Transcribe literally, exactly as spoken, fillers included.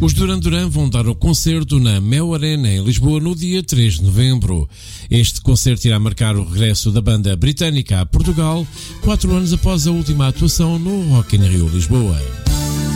Os Duran Duran vão dar o concerto na Mel Arena, em Lisboa, no dia três de novembro. Este concerto irá marcar o regresso da banda britânica a Portugal, quatro anos após a última atuação no Rock in Rio Lisboa.